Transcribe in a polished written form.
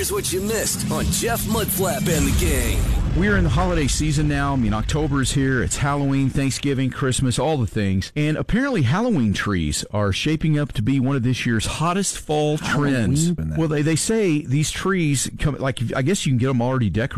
Here's what you missed on Jeff Mudflap and the Gang. We're in the holiday season now. I mean, October is here. It's Halloween, Thanksgiving, Christmas, all the things. And apparently Halloween trees are shaping up to be one of this year's hottest fall trends. Well, they say these trees, I guess you can get them already decorated.